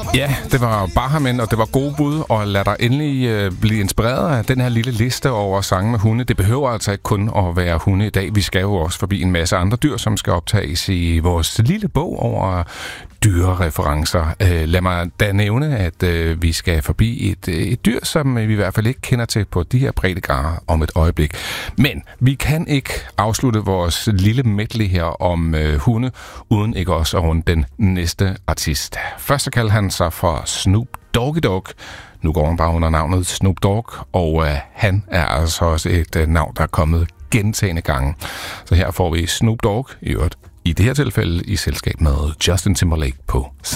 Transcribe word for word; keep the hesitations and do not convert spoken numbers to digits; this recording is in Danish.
Ja, det var Bahamen, og det var gode bud, og lad dig endelig øh, blive inspireret af den her lille liste over sange med hunde. Det behøver altså ikke kun at være hunde i dag. Vi skal jo også forbi en masse andre dyr, som skal optages i vores lille bog over dyrereferencer. Øh, lad mig da nævne, at øh, vi skal forbi et, et dyr, som vi i hvert fald ikke kender til på de her breddegrader om et øjeblik. Men vi kan ikke afslutte vores lille medley her om øh, hunde, uden ikke også at runde den næste artist. Først så kalder han sig for Snoop Doggy Dogg. Nu går han bare under navnet Snoop Dogg, og øh, han er altså også et øh, navn, der er kommet gentagne gange. Så her får vi Snoop Dogg, i øvrigt i det her tilfælde i selskab med Justin Timberlake på